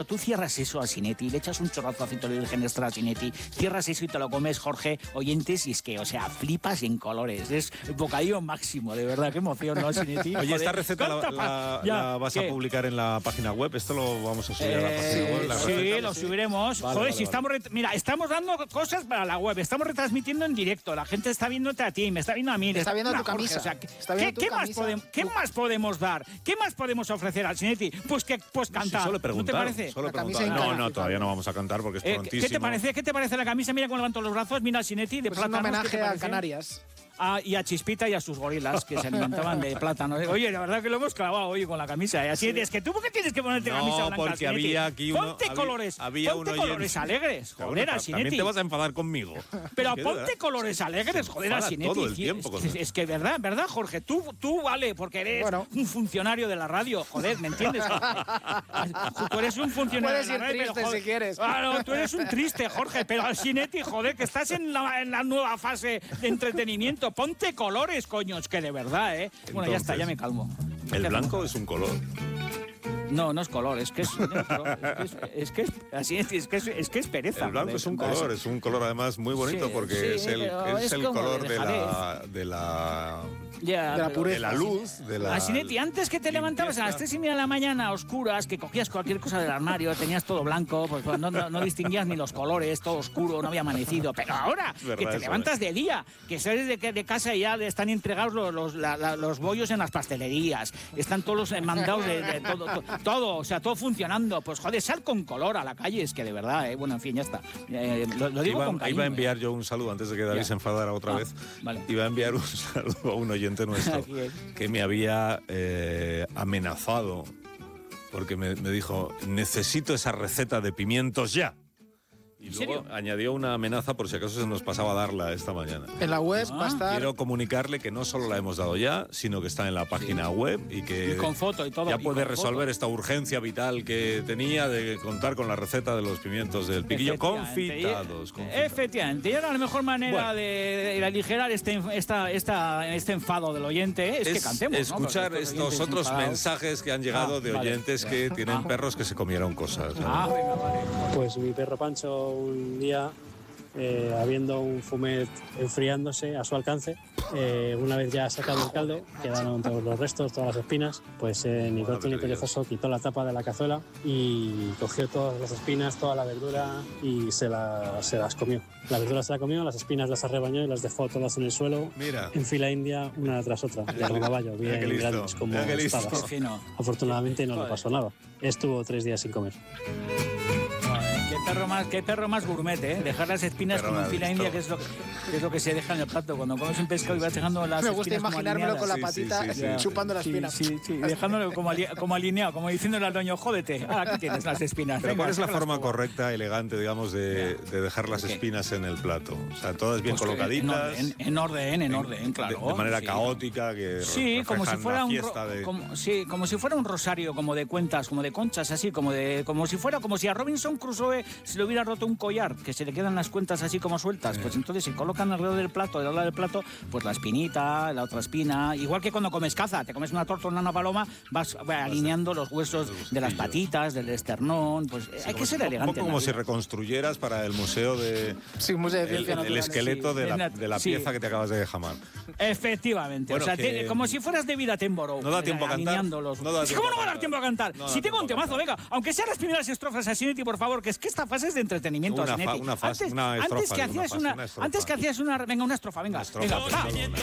tú cierras eso, Asinetti, le echas un chorrazo de aceite de virgen extra, Asinetti, cierras eso y te lo comes, Jorge, oyentes, y es que, o sea, flipas en colores. Es bocadillo máximo, de verdad, qué emoción, ¿no, Asinetti? Oye, esta receta la vas a publicar en la página web. Esto lo vamos a subir a la página web. Sí, lo subiremos. Vale, Joder, vale, si estamos... Mira, estamos dando cosas para la web, estamos retransmitiendo en directo, la gente está viéndote a ti, me está viendo a mí. Está viendo tu Jorge, camisa. o sea, ¿qué más podemos dar? ¿Qué más podemos ofrecer al Asinetti? Pues cantar. Solo ¿No te parece? No, todavía no vamos a cantar porque es prontísimo. ¿Qué te parece la camisa? Mira cómo levanto los brazos, mira Asinetti de Pues plátano. un homenaje a Canarias. Y a Chispita y a sus gorilas que se alimentaban de plátano. Oye, la verdad que lo hemos clavado hoy con la camisa. Así es que tú, ¿por qué tienes que ponerte camisa blanca? Porque había aquí uno. Ponte colores colores alegres. Joder, Asinetti. También te vas a enfadar conmigo. Pero ponte colores alegres, joder, Asinetti. Todo el tiempo. Es que verdad, Jorge. Tú vale, porque eres un funcionario de la radio. Joder, ¿me entiendes? Tú eres un funcionario de la radio. Puedes ir triste si quieres. Claro, tú eres un triste, Jorge. Pero Asinetti, joder, que estás en la nueva fase de entretenimiento. Ponte colores, coños, que de verdad, ¿eh? Entonces, bueno, ya está, ya me calmo. El blanco es un color. No es color, es que es que es pereza. El blanco es un color además muy bonito porque es el color de la luz, de la... Asinetti, antes que te levantabas a las 3:30 de la mañana a oscuras, que cogías cualquier cosa del armario, tenías todo blanco, pues no distinguías ni los colores, todo oscuro, no había amanecido. Pero ahora, que te levantas de día, que sales de casa y ya están entregados los bollos en las pastelerías, están todos los mandados de todo, o sea, todo funcionando. Pues joder, sal con color a la calle, es que de verdad, bueno, en fin, ya está. Lo digo con cariño. Iba a enviar yo un saludo antes de que David se enfadara otra vez. Vale. Iba a enviar un saludo a un oyente nuestro que me había amenazado porque me dijo: necesito esa receta de pimientos ya. Y luego añadió una amenaza por si acaso se nos pasaba a darla esta mañana. En la web va a estar... Quiero comunicarle que no solo la hemos dado ya, sino que está en la página web y que con foto y todo, ya puede resolver esta urgencia vital que tenía de contar con la receta de los pimientos del piquillo confitados. Efectivamente, y ahora la mejor manera de aligerar este enfado del oyente es que cantemos. Escuchar estos otros enfadados. Mensajes que han llegado de oyentes que tienen perros que se comieron cosas. Venga, vale. Pues mi perro Pancho un día, habiendo un fumet enfriándose a su alcance, una vez ya sacado el caldo, quedaron todos los restos, todas las espinas, pues ni corto ni perezoso quitó la tapa de la cazuela y cogió todas las espinas, toda la verdura y se las comió. La verdura se la comió, las espinas las arrebañó y las dejó todas en el suelo, en fila india, una tras otra, de rodaballo, bien grandes como espadas. Afortunadamente no le pasó nada. Estuvo 3 días sin comer. Qué perro más gourmet, ¿eh? Dejar las espinas como en fila india, que es lo que se deja en el plato. Cuando comes un pescado y vas dejando las espinas. Me gusta imaginármelo con la patita chupando las espinas. Sí, dejándolo como alineado, como diciéndole al dueño: jódete, aquí tienes las espinas. Pero ¿cuál es la forma correcta, elegante, digamos, de dejar las espinas en el plato? O sea, todas bien colocaditas. En orden, claro. De manera caótica, que como si fuera como si fuera un rosario, como de cuentas, como de conchas, así, como si a Robinson Crusoe se le hubiera roto un collar, que se le quedan las cuentas así como sueltas, pues entonces se colocan alrededor del plato, del lado del plato, pues la espinita, la otra espina, igual que cuando comes caza, te comes una torta o una paloma, vas alineando los huesos de las patitas, del esternón, pues hay que ser elegante. Un poco como si reconstruyeras para el museo de... Sí, museo de ciencia natural. El esqueleto de la pieza que te acabas de jamar. Efectivamente, bueno, o sea, como si fueras de Vida Attenborough. No da tiempo a cantar. ¿Cómo no va a dar tiempo a cantar? Si tengo un temazo, venga, aunque sean las primeras estrofas, Asinetti, por favor, que es que esta fase es de entretenimiento. Una estrofa. Antes que hacías una estrofa, venga.